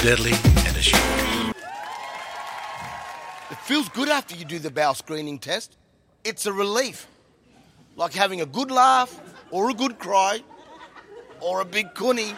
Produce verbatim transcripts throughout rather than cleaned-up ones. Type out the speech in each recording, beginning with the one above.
Deadly and Assured. It feels good after you do the bowel screening test. It's a relief. Like having a good laugh, or a good cry, or a big cunny.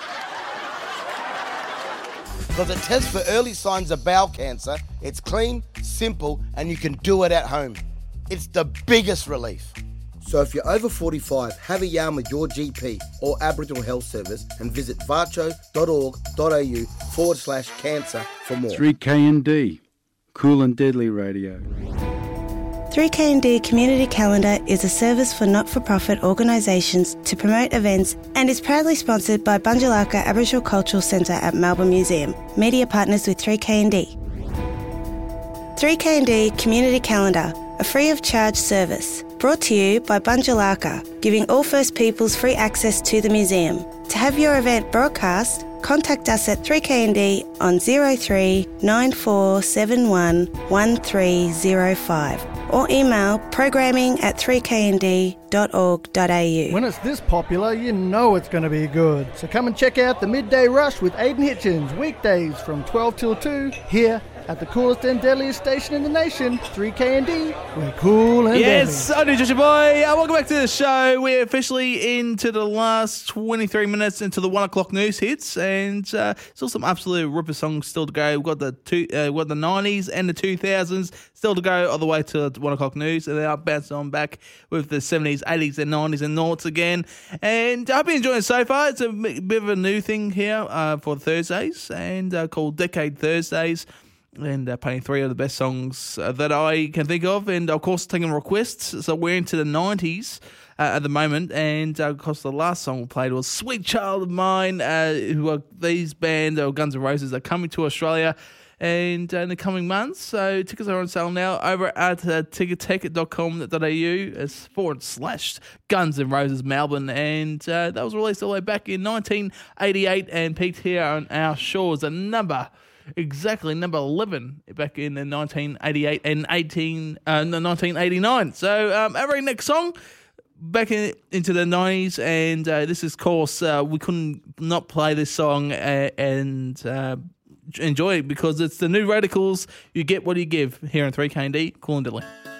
Because it tests for early signs of bowel cancer. It's clean, simple, and you can do it at home. It's the biggest relief. So if you're over forty-five, have a yarn with your G P or Aboriginal Health Service and visit varcho.org.au forward slash cancer for more. three K and D, Cool and Deadly Radio. three K and D Community Calendar is a service for not-for-profit organisations to promote events and is proudly sponsored by Bunjalaka Aboriginal Cultural Centre at Melbourne Museum, media partners with three K and D. three K and D Community Calendar, a free-of-charge service, brought to you by Bunjalaka, giving all First Peoples free access to the museum. To have your event broadcast, contact us at three K and D on zero three nine four seven one one three zero five or email programming at three k n d dot org dot a u. When it's this popular, you know it's going to be good. So come and check out the Midday Rush with Aidan Hitchens, weekdays from twelve till two, here at the coolest and deadliest station in the nation, three K and D. We're cool and yes, deadly. I do, Joshua Boy. Uh, welcome back to the show. We're officially into the last twenty-three minutes into the one o'clock news hits, and uh, still some absolute ripper songs still to go. We've got the two, uh, we've got the nineties and the two thousands still to go all the way to one o'clock news, and then I'll bounce on back with the seventies, eighties, and nineties and noughts again. And I've been enjoying it so far. It's a bit of a new thing here uh, for Thursdays, and uh, called Decade Thursdays. And uh, playing three of the best songs uh, that I can think of, and of course taking requests. So we're into the nineties uh, at the moment, and uh, of course the last song we played was "Sweet Child of Mine," uh, who are these band or Guns N' Roses are coming to Australia, and uh, in the coming months. So tickets are on sale now over at uh, ticketek dot com dot a u as forward slash Guns N' Roses Melbourne, and uh, that was released all the way back in nineteen eighty-eight and peaked here on our shores, a number. Exactly, number eleven back in the nineteen eighty-eight and eighteen, uh, no, nineteen eighty-nine. So, um, our very next song, back in, into the nineties, and uh, this is, of course, uh, we couldn't not play this song uh, and uh, enjoy it because it's the New Radicals. You get what you give here on three K and D, Cool and Deadly.